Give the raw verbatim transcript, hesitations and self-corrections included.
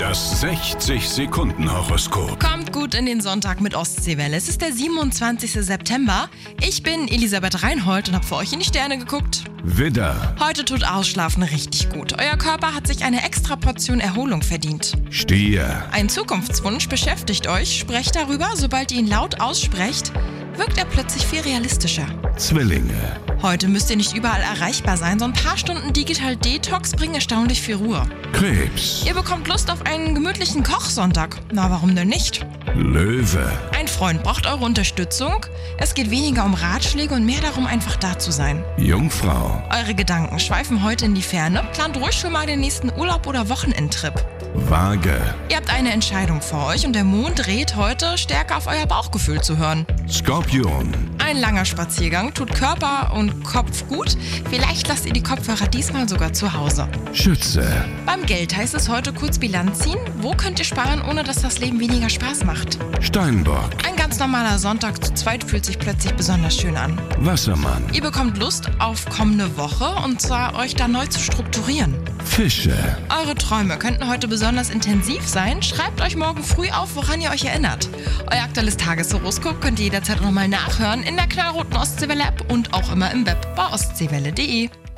Das sechzig-Sekunden-Horoskop. Kommt gut in den Sonntag mit Ostseewelle. Es ist der siebenundzwanzigster September. Ich bin Elisabeth Reinhold und habe für euch in die Sterne geguckt. Widder, Heute tut Ausschlafen richtig gut. Euer Körper hat sich eine extra Portion Erholung verdient. Stier, Ein Zukunftswunsch beschäftigt euch. Sprecht darüber, sobald ihr ihn laut aussprecht, wirkt er plötzlich viel realistischer. Zwillinge, Heute müsst ihr nicht überall erreichbar sein. So ein paar Stunden Digital Detox bringen erstaunlich viel Ruhe. Krebs, Ihr bekommt Lust auf einen gemütlichen Kochsonntag. Na, warum denn nicht? Löwe, Ein Freund braucht eure Unterstützung. Es geht weniger um Ratschläge und mehr darum, einfach da zu sein. Jungfrau, Eure Gedanken schweifen heute in die Ferne. Plant ruhig schon mal den nächsten Urlaub oder Wochenendtrip. Waage, Ihr habt eine Entscheidung vor euch und der Mond rät heute, stärker auf euer Bauchgefühl zu hören. Skorpion, Ein langer Spaziergang tut Körper und Kopf gut. Vielleicht lasst ihr die Kopfhörer diesmal sogar zu Hause. Schütze, Beim Geld heißt es heute kurz Bilanz ziehen. Wo könnt ihr sparen, ohne dass das Leben weniger Spaß macht? Steinbock, Ein ganz normaler Sonntag zu zweit fühlt sich plötzlich besonders schön an. Wassermann, Ihr bekommt Lust auf kommende Woche und zwar euch da neu zu strukturieren. Fische, Eure Träume könnten heute besonders intensiv sein. Schreibt euch morgen früh auf, woran ihr euch erinnert. Euer aktuelles Tageshoroskop könnt ihr jederzeit nochmal nachhören in der knallroten Ostseewelle-App und auch immer im Web bei ostseewelle punkt de.